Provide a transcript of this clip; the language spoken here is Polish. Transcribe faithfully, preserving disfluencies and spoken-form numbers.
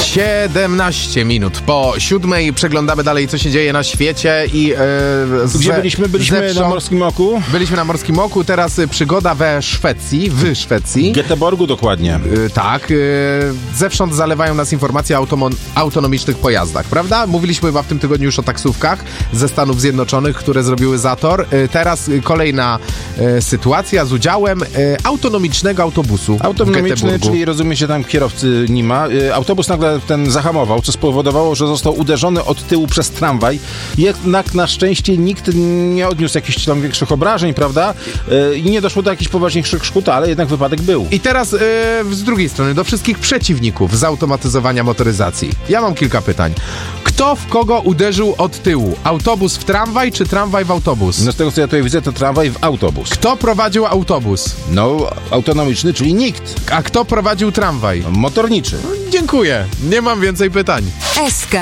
siedemnaście minut po siódmej przeglądamy dalej, co się dzieje na świecie i... E, z, Gdzie byliśmy? Byliśmy zewsząd, na Morskim Oku. Byliśmy na Morskim Oku, teraz przygoda we Szwecji, w Szwecji. Göteborgu dokładnie. E, tak. E, zewsząd zalewają nas informacje o automo- autonomicznych pojazdach, prawda? Mówiliśmy chyba w tym tygodniu już o taksówkach ze Stanów Zjednoczonych, które zrobiły zator. E, teraz kolejna e, sytuacja z udziałem e, autonomicznego autobusu Autonomiczny, w czyli rozumie się tam kierowcy nie ma. Autobus nagle ten zahamował, co spowodowało, że został uderzony od tyłu przez tramwaj. Jednak na szczęście nikt nie odniósł jakichś tam większych obrażeń, prawda? I nie doszło do jakichś poważniejszych szkód, ale jednak wypadek był. I teraz yy, z drugiej strony, do wszystkich przeciwników zautomatyzowania motoryzacji. Ja mam kilka pytań. Kto w kogo uderzył od tyłu? Autobus w tramwaj, czy tramwaj w autobus? No z tego, co ja tutaj widzę, to tramwaj w autobus. Kto prowadził autobus? No, autonomiczny, czyli nikt. A kto prowadził tramwaj? Motorniczy. Dziękuję. Nie mam więcej pytań. S K